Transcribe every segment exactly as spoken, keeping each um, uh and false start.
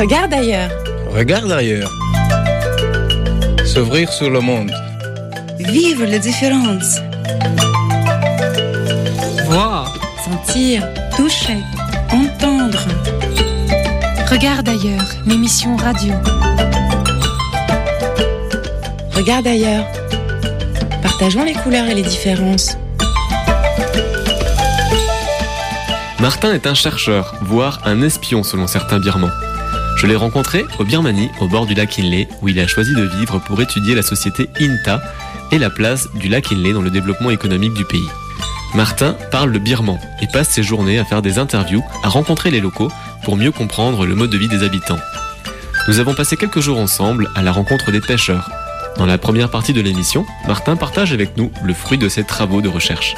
Regarde ailleurs. Regarde ailleurs. S'ouvrir sur le monde. Vivre les différences. Voir. Sentir. Toucher. Entendre. Regarde ailleurs, l'émission radio. Regarde ailleurs. Partageons les couleurs et les différences. Martin est un chercheur, voire un espion selon certains Birmans. Je l'ai rencontré au Birmanie, au bord du lac Inle, où il a choisi de vivre pour étudier la société Inta et la place du lac Inle dans le développement économique du pays. Martin parle le birman et passe ses journées à faire des interviews, à rencontrer les locaux pour mieux comprendre le mode de vie des habitants. Nous avons passé quelques jours ensemble à la rencontre des pêcheurs. Dans la première partie de l'émission, Martin partage avec nous le fruit de ses travaux de recherche.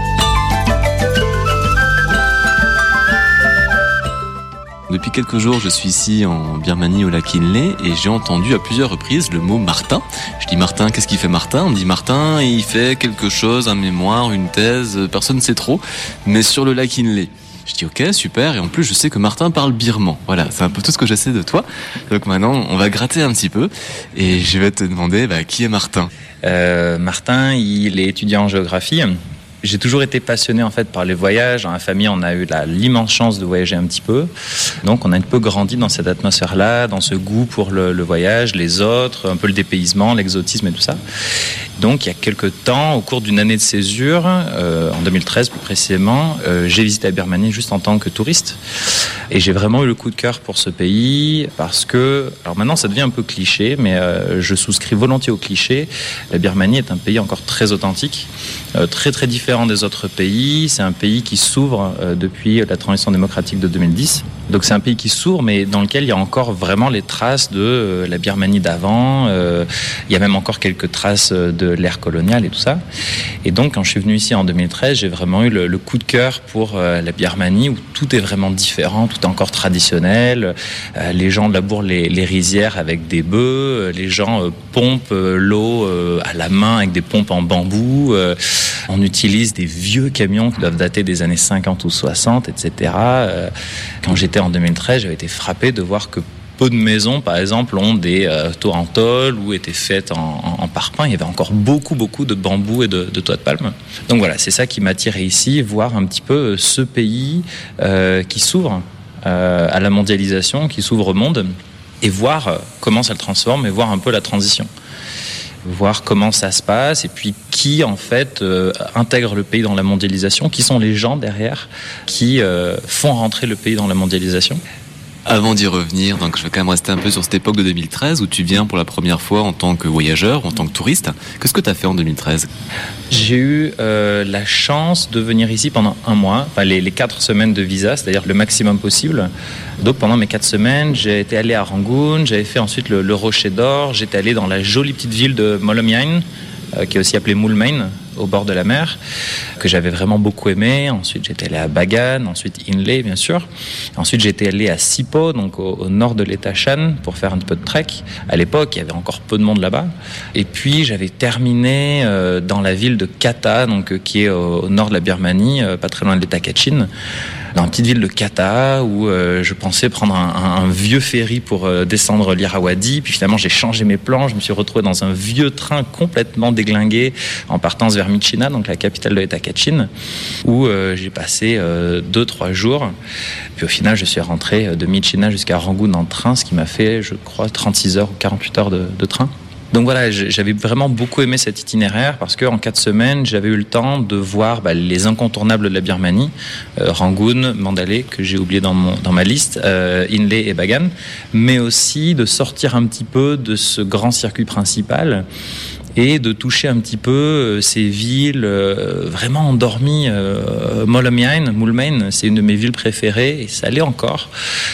Depuis quelques jours, je suis ici en Birmanie au lac Inle et j'ai entendu à plusieurs reprises le mot Martin. Je dis Martin, qu'est-ce qu'il fait Martin ? On me dit Martin, il fait quelque chose, un mémoire, une thèse, personne ne sait trop, mais sur le lac Inle. Je dis ok, super, et en plus je sais que Martin parle birman. Voilà, c'est un peu tout ce que je sais de toi. Donc maintenant, on va gratter un petit peu et je vais te demander bah, qui est Martin ? euh, Martin, il est étudiant en géographie. J'ai toujours été passionné en fait par les voyages. Dans la famille, on a eu la, l'immense chance de voyager un petit peu. Donc, on a un peu grandi dans cette atmosphère-là, dans ce goût pour le, le voyage, les autres, un peu le dépaysement, l'exotisme et tout ça. Donc, il y a quelques temps, au cours d'une année de césure, euh, en deux mille treize plus précisément, euh, j'ai visité la Birmanie juste en tant que touriste. Et j'ai vraiment eu le coup de cœur pour ce pays parce que, alors maintenant, ça devient un peu cliché, mais euh, je souscris volontiers au cliché. La Birmanie est un pays encore très authentique, euh, très très différent des autres pays. C'est un pays qui s'ouvre euh, depuis la transition démocratique de deux mille dix. Donc c'est un pays qui s'ouvre, mais dans lequel il y a encore vraiment les traces de euh, la Birmanie d'avant. Euh, il y a même encore quelques traces de l'ère coloniale et tout ça. Et donc quand je suis venu ici en deux mille treize, j'ai vraiment eu le, le coup de cœur pour euh, la Birmanie où tout est vraiment différent, tout est encore traditionnel. Euh, les gens labourent les, les rizières avec des bœufs, les gens euh, pompent euh, l'eau euh, à la main avec des pompes en bambou. Euh, on utilise des vieux camions qui doivent dater des années cinquante ou soixante, et cetera. Euh, quand j'étais en deux mille treize, j'avais été frappé de voir que peu de maisons, par exemple, ont des euh, toits en tôle ou étaient faites en, en, en parpaing. Il y avait encore beaucoup, beaucoup de bambou et de, de toits de palme. Donc voilà, c'est ça qui m'attirait ici, voir un petit peu ce pays euh, qui s'ouvre euh, à la mondialisation, qui s'ouvre au monde, et voir comment ça le transforme et voir un peu la transition. Voir comment ça se passe et puis qui en fait euh, intègre le pays dans la mondialisation, qui sont les gens derrière qui euh, font rentrer le pays dans la mondialisation. Avant d'y revenir, donc je vais quand même rester un peu sur cette époque de deux mille treize où tu viens pour la première fois en tant que voyageur, en tant que touriste. Qu'est-ce que tu as fait en deux mille treize ? J'ai eu euh, la chance de venir ici pendant un mois, enfin les, les quatre semaines de visa, c'est-à-dire le maximum possible. Donc pendant mes quatre semaines, j'ai été allé à Rangoon, j'avais fait ensuite le, le Rocher d'Or, j'étais allé dans la jolie petite ville de Molomian, euh, qui est aussi appelée Moulmein, au bord de la mer, que j'avais vraiment beaucoup aimé. Ensuite, j'étais allé à Bagan, ensuite Inle, bien sûr. Ensuite, j'étais allé à Sipo, donc au, au nord de l'État Shan, pour faire un peu de trek. À l'époque, il y avait encore peu de monde là-bas. Et puis, j'avais terminé euh, dans la ville de Kata, donc, euh, qui est au, au nord de la Birmanie, euh, pas très loin de l'État Kachin, dans la petite ville de Kata, où euh, je pensais prendre un, un, un vieux ferry pour euh, descendre l'Irrawaddy. Puis finalement, j'ai changé mes plans. Je me suis retrouvé dans un vieux train complètement déglingué en partant vers Myitkyina, donc la capitale de l'État Kachin, où euh, j'ai passé euh, deux, trois jours. Puis au final, je suis rentré de Myitkyina jusqu'à Rangoon en train, ce qui m'a fait, je crois, trente-six heures ou quarante-huit heures de, de train. Donc voilà, j'avais vraiment beaucoup aimé cet itinéraire parce qu'en quatre semaines, j'avais eu le temps de voir bah, les incontournables de la Birmanie, euh, Rangoon, Mandalay, que j'ai oublié dans, mon, dans ma liste, euh, Inle et Bagan, mais aussi de sortir un petit peu de ce grand circuit principal et de toucher un petit peu euh, ces villes euh, vraiment endormies. Euh, Molomian, Moulmein, c'est une de mes villes préférées, et ça l'est encore,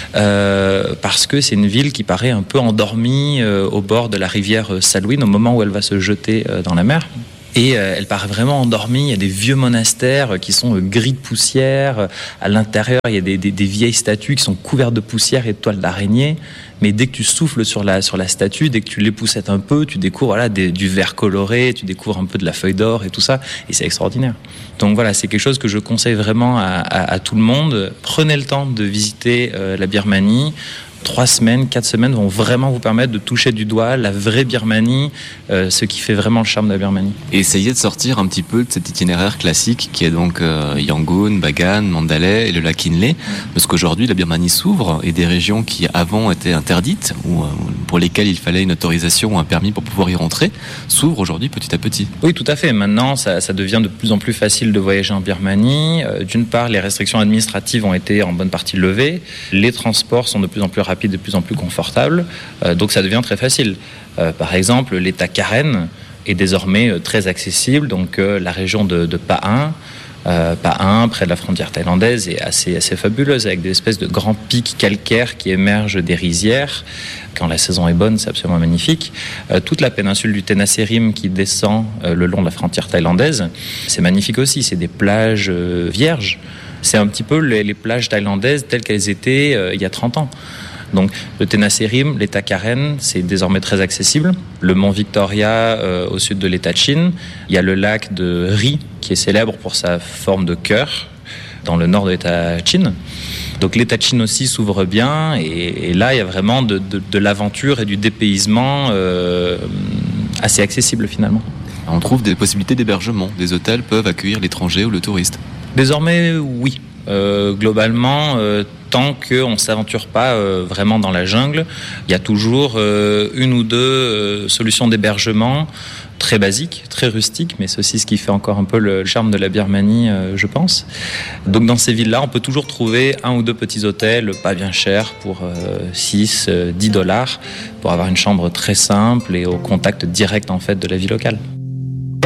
euh, parce que c'est une ville qui paraît un peu endormie euh, au bord de la rivière Salween, au moment où elle va se jeter euh, dans la mer. Et euh, elle paraît vraiment endormie. Il y a des vieux monastères qui sont euh, gris de poussière. À l'intérieur, il y a des, des, des vieilles statues qui sont couvertes de poussière et de toiles d'araignée. Mais dès que tu souffles sur la, sur la statue, dès que tu l'époussettes un peu, tu découvres voilà, des, du vert coloré, tu découvres un peu de la feuille d'or et tout ça. Et c'est extraordinaire. Donc voilà, c'est quelque chose que je conseille vraiment à, à, à tout le monde. Prenez le temps de visiter euh, la Birmanie. Trois semaines, quatre semaines vont vraiment vous permettre de toucher du doigt la vraie Birmanie, euh, ce qui fait vraiment le charme de la Birmanie. Et essayer de sortir un petit peu de cet itinéraire classique qui est donc euh, Yangon, Bagan, Mandalay et le lac Inle, parce qu'aujourd'hui la Birmanie s'ouvre et des régions qui avant étaient interdites ou euh, pour lesquelles il fallait une autorisation ou un permis pour pouvoir y rentrer s'ouvrent aujourd'hui petit à petit. Oui, tout à fait. Maintenant, ça, ça devient de plus en plus facile de voyager en Birmanie. Euh, d'une part, les restrictions administratives ont été en bonne partie levées. Les transports sont de plus en plus rapides, de plus en plus confortables. Euh, donc ça devient très facile. Euh, par exemple, l'État Karen est désormais euh, très accessible. Donc euh, la région de, de Pa'in, euh, Pa'in, près de la frontière thaïlandaise, est assez, assez fabuleuse, avec des espèces de grands pics calcaires qui émergent des rizières. Quand la saison est bonne, c'est absolument magnifique. Euh, toute la péninsule du Tenasserim qui descend euh, le long de la frontière thaïlandaise, c'est magnifique aussi. C'est des plages euh, vierges. C'est un petit peu les, les plages thaïlandaises telles qu'elles étaient euh, il y a trente ans. Donc le Tenasserim, l'État Karen, c'est désormais très accessible. Le mont Victoria euh, au sud de l'État Chin. Il y a le lac de Ri qui est célèbre pour sa forme de cœur dans le nord de l'État Chin. Donc l'État Chin aussi s'ouvre bien et, et là il y a vraiment de, de, de l'aventure et du dépaysement euh, assez accessible finalement. On trouve des possibilités d'hébergement. Des hôtels peuvent accueillir l'étranger ou le touriste. Désormais, oui. Euh, globalement, euh, tant qu'on ne s'aventure pas euh, vraiment dans la jungle, il y a toujours euh, une ou deux euh, solutions d'hébergement très basiques, très rustiques, mais c'est aussi ce qui fait encore un peu le charme de la Birmanie, euh, je pense. Donc dans ces villes-là, on peut toujours trouver un ou deux petits hôtels pas bien chers pour euh, six, dix dollars pour avoir une chambre très simple et au contact direct en fait de la vie locale.